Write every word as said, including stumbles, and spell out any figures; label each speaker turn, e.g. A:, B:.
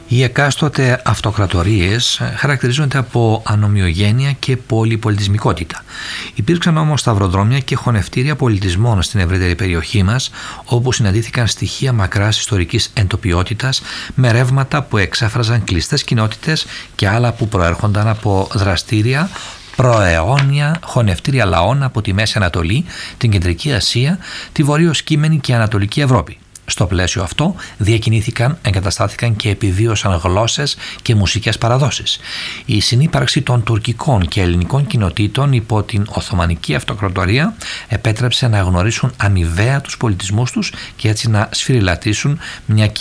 A: Οι εκάστοτε αυτοκρατορίες χαρακτηρίζονται από ανομοιογένεια και πολυπολιτισμικότητα. Υπήρξαν όμως σταυροδρόμια και χωνευτήρια πολιτισμών στην ευρύτερη περιοχή μας, όπου συναντήθηκαν στοιχεία μακράς ιστορικής εντοπιότητας με ρεύματα που εξέφραζαν κλειστές κοινότητες και άλλα που προέρχονταν από δραστήρια προαιώνια χωνευτήρια λαών από τη Μέση Ανατολή, την Κεντρική Ασία, τη Βορειοσκείμενη και Ανατολική Ευρώπη. Στο πλαίσιο αυτό διακινήθηκαν, εγκαταστάθηκαν και επιβίωσαν γλώσσες και μουσικές παραδόσεις. Η συνύπαρξη των τουρκικών και ελληνικών κοινοτήτων υπό την Οθωμανική Αυτοκρατορία επέτρεψε να γνωρίσουν αμοιβαία τους πολιτισμούς τους και έτσι να σφυριλατήσουν μια